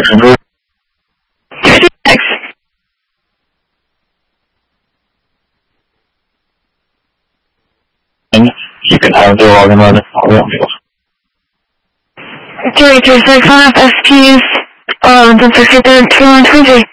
56. You can have the login run if you want. 336 on FSPs, 1063, 2123.